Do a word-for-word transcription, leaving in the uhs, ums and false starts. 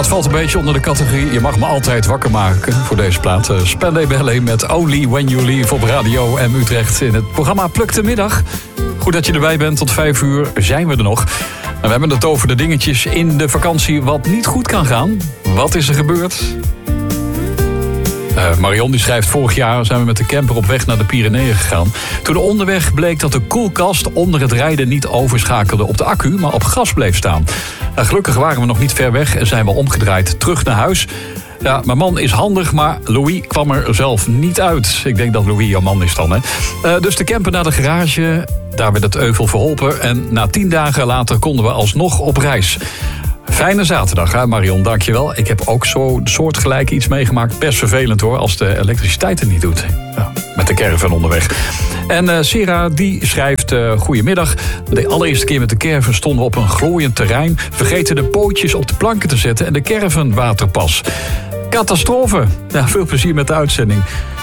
Dat valt een beetje onder de categorie je mag me altijd wakker maken voor deze plaat. Uh, Spandau Ballet met Only When You Leave op Radio M Utrecht in het programma Pluk de Middag. Goed dat je erbij bent, tot vijf uur zijn we er nog. En we hebben het over de dingetjes in de vakantie wat niet goed kan gaan. Wat is er gebeurd? Uh, Marion die schrijft, vorig jaar zijn we met de camper op weg naar de Pyreneeën gegaan. Toen onderweg bleek dat de koelkast onder het rijden niet overschakelde op de accu, maar op gas bleef staan. Uh, gelukkig waren we nog niet ver weg en zijn we omgedraaid terug naar huis. Ja, mijn man is handig, maar Louis kwam er zelf niet uit. Ik denk dat Louis jouw man is dan, hè. Uh, dus de camper naar de garage, daar werd het euvel verholpen. En na tien dagen later konden we alsnog op reis. Fijne zaterdag, hè Marion, dankjewel. Ik heb ook zo soortgelijk iets meegemaakt. Best vervelend hoor, als de elektriciteit het niet doet. Ja, met de caravan onderweg. En uh, Sera, die schrijft, uh, goedemiddag. De allereerste keer met de caravan stonden we op een glooiend terrein. Vergeten de pootjes op de planken te zetten en de caravan waterpas. Catastrofe. Ja, veel plezier met de uitzending.